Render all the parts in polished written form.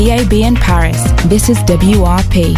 DAB in Paris. This is WRP.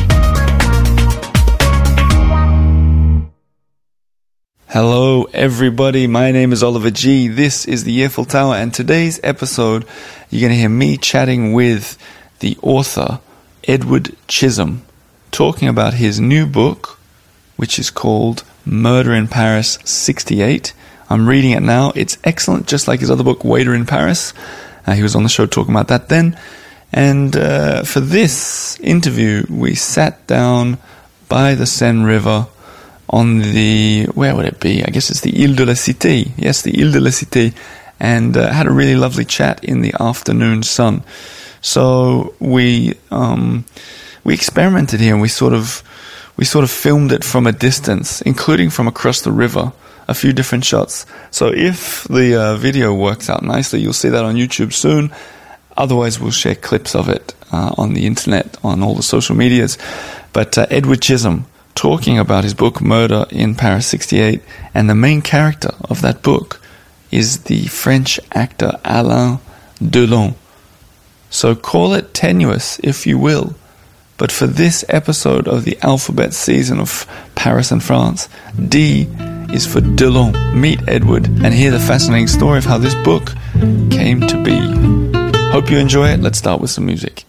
Hello everybody, my name is Oliver G. This is the Eiffel Tower, and today's episode you're going to hear me chatting with the author Edward Chisholm, talking about his new book, which is called Murder in Paris 68. I'm reading it now. It's excellent, just like his other book, Waiter in Paris. He was on the show talking about that then. And for this interview, we sat down by the Seine River on the, where would it be? I guess it's the Ile de la Cité. Yes, the Ile de la Cité. And had a really lovely chat in the afternoon sun. So we experimented here, and we sort of filmed it from a distance, including from across the river, a few different shots. So if the video works out nicely, you'll see that on YouTube soon. Otherwise, we'll share clips of it on the internet, on all the social medias. But Edward Chisholm, talking about his book, Murder in Paris 68, and the main character of that book is the French actor Alain Delon. So call it tenuous, if you will. But for this episode of the alphabet season of Paris and France, D is for Delon. Meet Edward and hear the fascinating story of how this book came to be. Hope you enjoy it. Let's start with some music.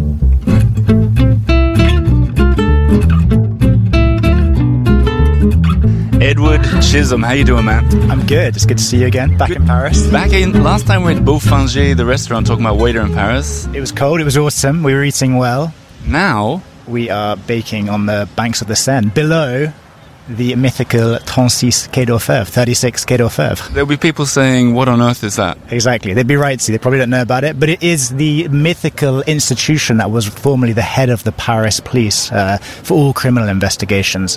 Edward Chisholm, how you doing, man? I'm good. It's good to see you again. Back in Paris. Last time we were at Beaufanger, the restaurant, talking about Waiter in Paris. It was cold. It was autumn. We were eating well. Now we are baking on the banks of the Seine, below the mythical 36 Quai d'Orfèvre, 36 Quai d'Orfèvre. There'll be people saying, what on earth is that? Exactly. They'd be right to. They probably don't know about it. But it is the mythical institution that was formerly the head of the Paris police for all criminal investigations.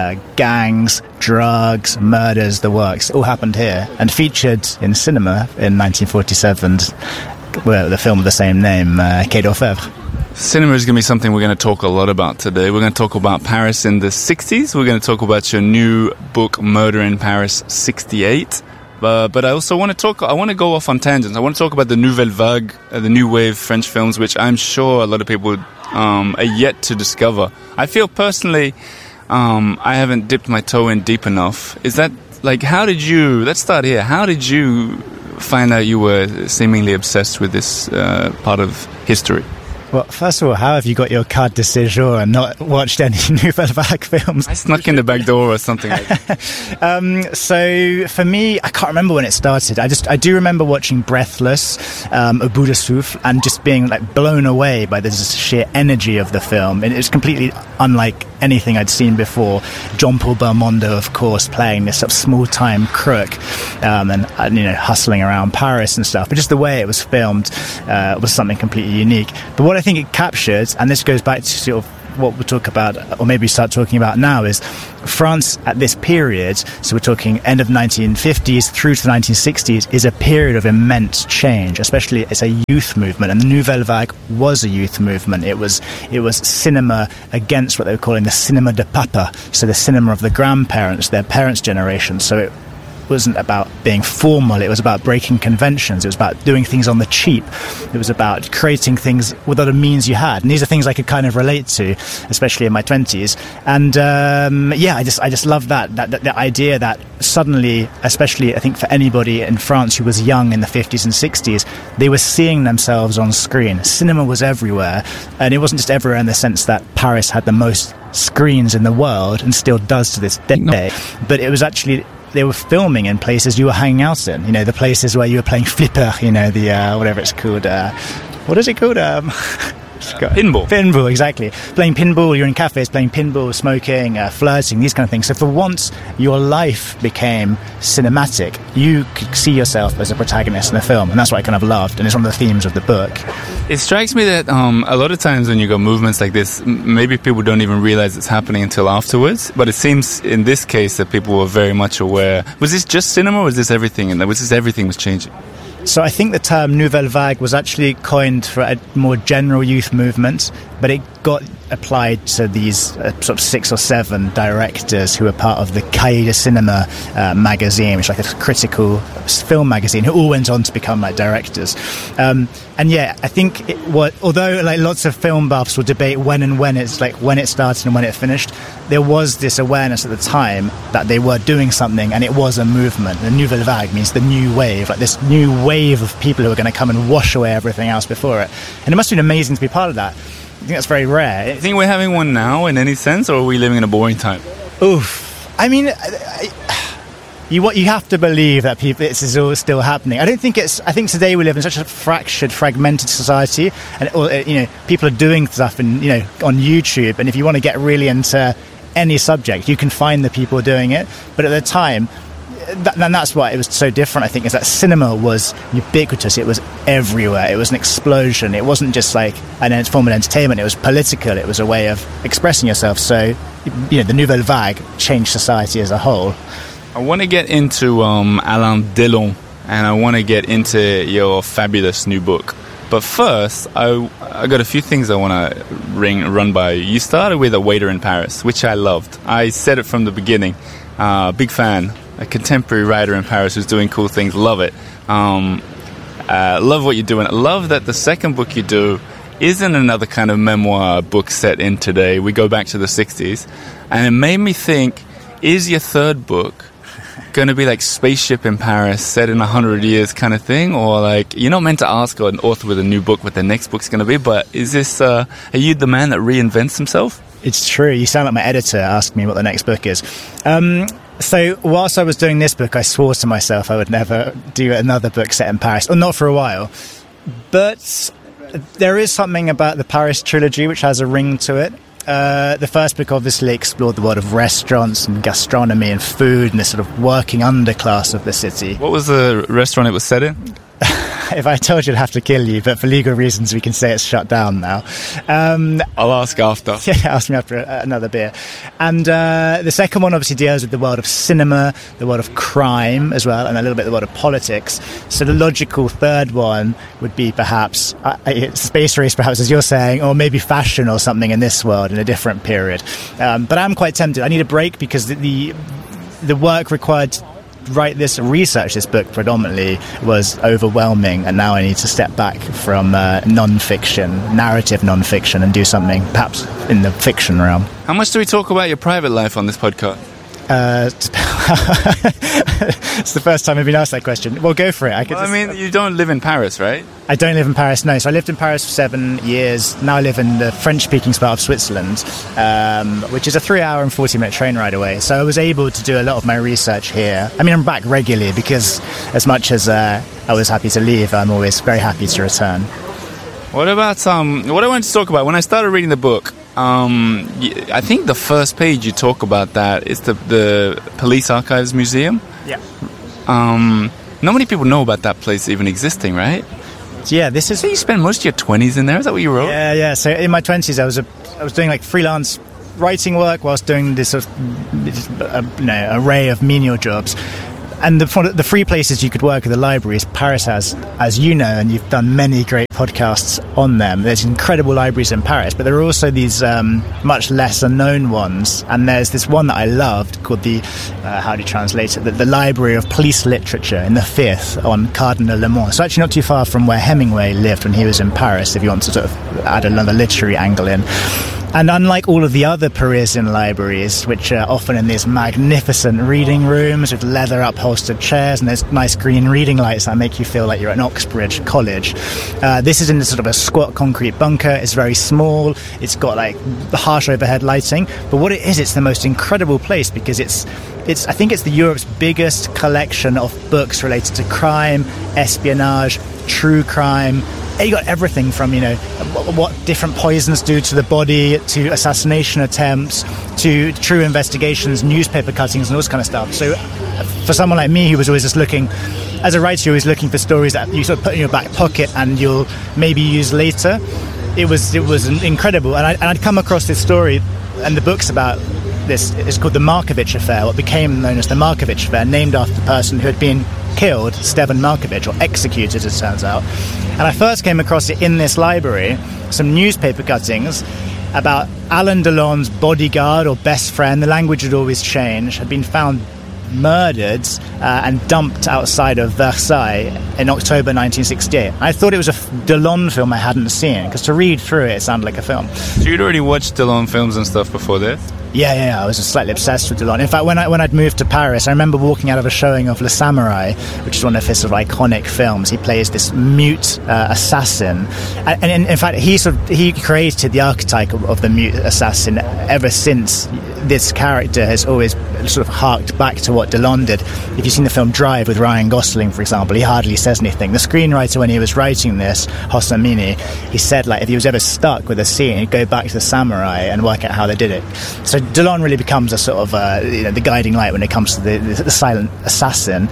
Gangs, drugs, murders, the works. It all happened here and featured in cinema in 1947, the film of the same name, Quai d'Orfèvre. Cinema is going to be something we're going to talk a lot about today. We're going to talk about Paris in the 60s. We're going to talk about your new book, Murder in Paris 68. But I also want to go off on tangents. I want to talk about the Nouvelle Vague, the new wave French films, which I'm sure a lot of people are yet to discover. I feel personally I haven't dipped my toe in deep enough. Is that, like, let's start here. How did you find out you were seemingly obsessed with this part of history? Well, first of all, how have you got your carte de séjour and not watched any Nouvelle Vague films? I snuck in the back door or something like that. So for me, I can't remember when it started. I do remember watching Breathless, Au bout de souffle, and just being like blown away by the sheer energy of the film. And it was completely unlike anything I'd seen before. Jean-Paul Belmondo, of course, playing this sort of small-time crook, and hustling around Paris and stuff. But just the way it was filmed was something completely unique. But what I think it captured, and this goes back to sort of what we'll talk about, or maybe start talking about now, is France at this period, so we're talking end of 1950s through to the 1960s, is a period of immense change, especially it's a youth movement, and the Nouvelle Vague was a youth movement. It was cinema against what they were calling the cinema de papa, so the cinema of the grandparents, their parents' generation. So it wasn't about being formal, it was about breaking conventions, it was about doing things on the cheap, it was about creating things with other means you had, and these are things I could kind of relate to, especially in my 20s. And I just love that the idea that suddenly, especially I think for anybody in France who was young in the 50s and 60s, they were seeing themselves on screen. Cinema was everywhere, and it wasn't just everywhere in the sense that Paris had the most screens in the world, and still does to this day, but it was actually, they were filming in places you were hanging out in, the places where you were playing flipper, the whatever it's called, what is it called? Pinball, exactly. Playing pinball, you're in cafes playing pinball, smoking, flirting, these kind of things. So for once your life became cinematic, you could see yourself as a protagonist in a film, and that's what I kind of loved, and it's one of the themes of the book. It strikes me that a lot of times when you got movements like this, maybe people don't even realize it's happening until afterwards, but it seems in this case that people were very much aware. Was this just cinema, or was this everything? And was this everything was changing? So I think the term Nouvelle Vague was actually coined for a more general youth movement. but it got applied to these sort of 6 or 7 directors who were part of the Cahiers de Cinema magazine, which is like a critical film magazine, who all went on to become like directors. And yeah, I think although like lots of film buffs will debate when it started and when it finished, there was this awareness at the time that they were doing something, and it was a movement. The Nouvelle Vague means the new wave, like this new wave of people who are going to come and wash away everything else before it. And it must have been amazing to be part of that. I think that's very rare. Do you think we're having one now in any sense, or are we living in a boring time? Oof. I mean, you have to believe that this is all still happening. I think today we live in such a fractured, fragmented society, and people are doing stuff on YouTube, and if you want to get really into any subject, you can find the people doing it. But at the time, and that's why it was so different, I think, is that cinema was ubiquitous. It was everywhere. It was an explosion. It wasn't just like an form of entertainment. It was political. It was a way of expressing yourself. So, the Nouvelle Vague changed society as a whole. I want to get into Alain Delon, and I want to get into your fabulous new book. But first, I got a few things I want to run by you. You started with A Waiter in Paris, which I loved. I said it from the beginning. Big fan. A contemporary writer in Paris who's doing cool things. Love it. Love what you're doing. Love that the second book you do isn't another kind of memoir book set in today. We go back to the 60s. And it made me think, is your third book going to be like Spaceship in Paris set in 100 years kind of thing? Or like, you're not meant to ask an author with a new book what their next book's going to be, but is this, are you the man that reinvents himself? It's true. You sound like my editor asking me what the next book is. So whilst I was doing this book, I swore to myself I would never do another book set in Paris, or not for a while. But there is something about the Paris trilogy which has a ring to it. The first book obviously explored the world of restaurants and gastronomy and food and the sort of working underclass of the city. What was the restaurant it was set in? If I told you, I'd have to kill you, but for legal reasons, we can say it's shut down now. I'll ask after. Yeah, ask me after another beer. And the second one obviously deals with the world of cinema, the world of crime as well, and a little bit the world of politics. So the logical third one would be perhaps space race, perhaps, as you're saying, or maybe fashion or something in this world in a different period. But I'm quite tempted. I need a break because the work required to research this book predominantly was overwhelming, and now I need to step back from narrative non-fiction, and do something perhaps in the fiction realm. How much do we talk about your private life on this podcast? It's the first time I've been asked that question. Well, go for it. You don't live in Paris, right? I don't live in Paris, no. So I lived in Paris for 7 years. Now I live in the French-speaking part of Switzerland, which is a 3-hour and 40-minute train ride away. So I was able to do a lot of my research here. I mean, I'm back regularly because as much as I was happy to leave, I'm always very happy to return. What about what I wanted to talk about when I started reading the book? I think the first page you talk about that is the Police Archives Museum. Yeah. Not many people know about that place even existing, right? Yeah, this is. So you spend most of your 20s in there? Is that what you wrote? Yeah. So in my 20s, I was doing like freelance writing work whilst doing this sort of array of menial jobs. And the free places you could work at the libraries, Paris has, as you know, and you've done many great podcasts on them. There's incredible libraries in Paris, but there are also these much lesser known ones. And there's this one that I loved called the, how do you translate it? The Library of Police Literature in the 5th on Cardinal Lemon. So actually not too far from where Hemingway lived when he was in Paris, if you want to sort of add another literary angle in. And unlike all of the other Parisian libraries, which are often in these magnificent reading rooms with leather upholstered chairs and there's nice green reading lights that make you feel like you're at an Oxbridge college, this is in this sort of a squat concrete bunker. It's very small. It's got like harsh overhead lighting. But what it is, it's the most incredible place because it's I think it's Europe's biggest collection of books related to crime, espionage, true crime. You got everything from, what different poisons do to the body, to assassination attempts, to true investigations, newspaper cuttings, and all this kind of stuff. So for someone like me who was always just looking, as a writer, you're always looking for stories that you sort of put in your back pocket and you'll maybe use later, it was incredible. And I'd come across this story and the books about it's called the Markovich Affair, what became known as the Markovich Affair, named after the person who had been killed, Stevan Markovich, or executed, as it turns out. And I first came across it in this library, some newspaper cuttings about Alain Delon's bodyguard or best friend. The language had always changed, had been found murdered and dumped outside of Versailles in October 1968. I thought it was a Delon film I hadn't seen, because to read through it sounded like a film. So you'd already watched Delon films and stuff before this? Yeah, I was slightly obsessed with Delon. In fact, when I'd moved to Paris, I remember walking out of a showing of Le Samouraï, which is one of his sort of iconic films. He plays this mute assassin, and in fact, he created the archetype of the mute assassin. Ever since, this character has always sort of harked back to what Delon did. If you've seen the film Drive with Ryan Gosling, for example, he hardly says anything. The screenwriter, when he was writing this, Hossamini, he said, like, if he was ever stuck with a scene, he'd go back to the Samouraï and work out how they did it. So Delon really becomes a sort of the guiding light when it comes to the silent assassin,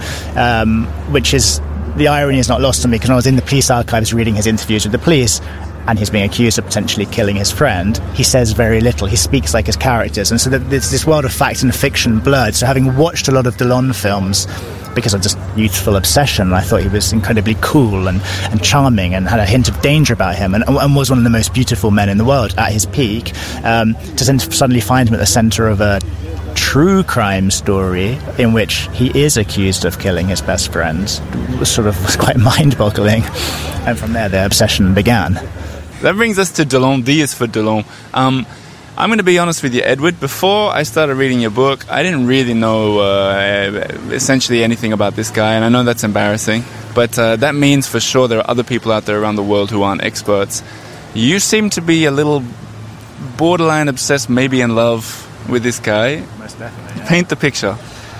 which is, the irony is not lost on me, because when I was in the police archives reading his interviews with the police, and he's being accused of potentially killing his friend, he says very little. He speaks like his characters, and so there's this world of fact and fiction blurred. So having watched a lot of Delon films, because of just youthful obsession, I thought he was incredibly cool and charming, and had a hint of danger about him, and was one of the most beautiful men in the world at his peak. To then suddenly find him at the centre of a true crime story in which he is accused of killing his best friend was quite mind-boggling, and from there the obsession began. That brings us to Delon. D is for Delon. I'm going to be honest with you, Edward. Before I started reading your book, I didn't really know essentially anything about this guy, and I know that's embarrassing, but that means for sure there are other people out there around the world who aren't experts. You seem to be a little borderline obsessed, maybe in love with this guy. Most definitely. Yeah. Paint the picture.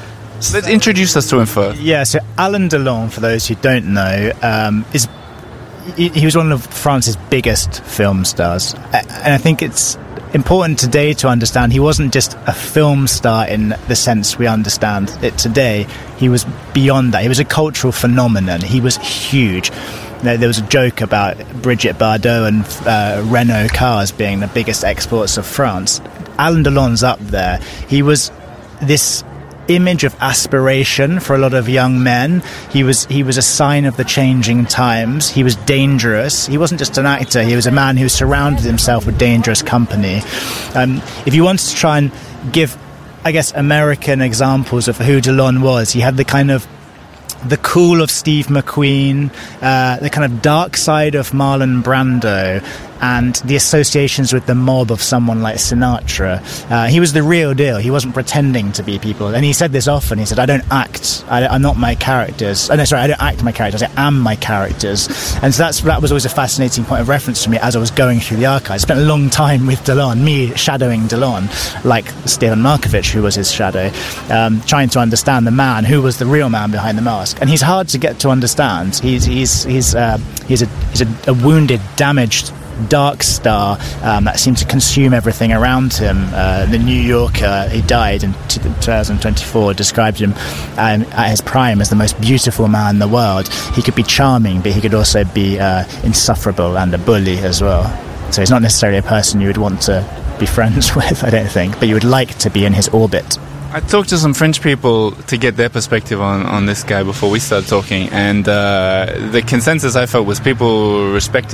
So let's introduce us to him first. Yeah, so Alain Delon, for those who don't know, he was one of France's biggest film stars. And I think it's important today to understand he wasn't just a film star in the sense we understand it today. He was beyond that. He was a cultural phenomenon. He was huge. There was a joke about Brigitte Bardot and Renault cars being the biggest exports of France. Alain Delon's up there. He was this image of aspiration for a lot of young men. He was a sign of the changing times. He was dangerous. He wasn't just an actor. He was a man who surrounded himself with dangerous company. If you wanted to try and give, I guess, American examples of who Delon was, he had the kind of the cool of Steve McQueen, the kind of dark side of Marlon Brando, and the associations with the mob of someone like Sinatra. He was the real deal. He wasn't pretending to be people. And he said this often. He said, I don't act. I'm not my characters. I don't act my characters. I am my characters. And so that was always a fascinating point of reference for me as I was going through the archives. I spent a long time with Delon, me shadowing Delon, like Stevan Markovich, who was his shadow, trying to understand the man who was the real man behind the mask. And he's hard to get to understand. He's a wounded, damaged dark star that seemed to consume everything around him. The New Yorker, he died in 2024, described him at his prime as the most beautiful man in the world. He could be charming, but he could also be insufferable and a bully as well. So he's not necessarily a person you would want to be friends with, I don't think, but you would like to be in his orbit. I talked to some French people to get their perspective on this guy before we started talking, and the consensus I felt was people respected